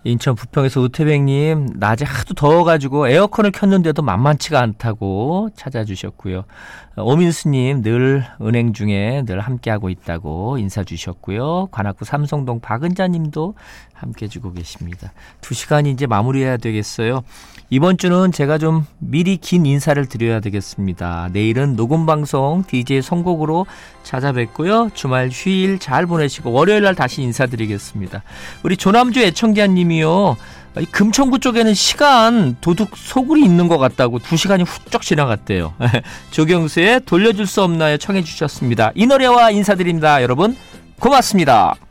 인천 부평에서 우태백님, 낮에 하도 더워가지고 에어컨을 켰는데도 만만치가 않다고 찾아주셨고요. 오민수님, 늘 은행 중에 늘 함께하고 있다고 인사 주셨고요. 관악구 삼성동 박은자님도 함께해주고 계십니다. 2시간이 이제 마무리해야 되겠어요. 이번 주는 제가 좀 미리 긴 인사를 드려야 되겠습니다. 내일은 녹음방송 DJ 선곡으로 찾아뵙고요. 주말 휴일 잘 보내시고 월요일날 다시 인사드리겠습니다. 우리 조남주 애청자님이요, 이 금천구 쪽에는 시간 도둑 소굴이 있는 것 같다고 2시간이 훌쩍 지나갔대요. 조경수의 돌려줄 수 없나요 청해 주셨습니다. 이 노래와 인사드립니다. 여러분 고맙습니다.